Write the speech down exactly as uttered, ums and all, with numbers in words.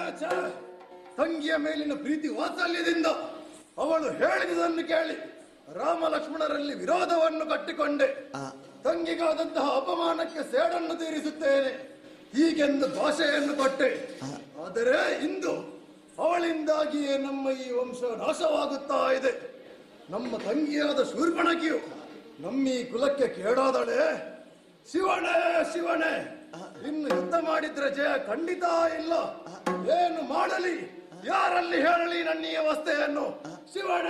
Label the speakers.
Speaker 1: ಛೇ, ತಂಗಿಯ ಮೇಲಿನ ಪ್ರೀತಿ ವಾತ್ಸಲ್ಯದಿಂದ ಅವಳು ಹೇಳಿದುದನ್ನು ಕೇಳಿ ರಾಮ ಲಕ್ಷ್ಮಣರಲ್ಲಿ ವಿರೋಧವನ್ನು ಕಟ್ಟಿಕೊಂಡೆ. ತಂಗಿಗಾದಂತಹ ಅಪಮಾನಕ್ಕೆ ಸೇಡನ್ನು ತೀರಿಸುತ್ತೇನೆ ಹೀಗೆಂದು ಭಾಷೆಯನ್ನು ಕೊಟ್ಟೆ. ಆದರೆ ಇಂದು ಅವಳಿಂದಾಗಿಯೇ ನಮ್ಮ ಈ ವಂಶ ನಾಶವಾಗುತ್ತಾ ಇದೆ. ನಮ್ಮ ತಂಗಿಯಾದ ಶೂರ್ಪಣಕಿಯು ನಮ್ಮ ಈ ಕುಲಕ್ಕೆ ಕೇಡಾದಳೆ. ಶಿವನೇ ಶಿವನೇ, ಇನ್ನು ಯುದ್ಧ ಮಾಡಿದ್ರೆ ಜಯ ಖಂಡಿತ ಇಲ್ಲ. ಏನು ಮಾಡಲಿ, ಯಾರಲ್ಲಿ ಹೇಳಲಿ ನನ್ನ ಈ ಅವಸ್ಥೆಯನ್ನು? ಶಿವನೇ.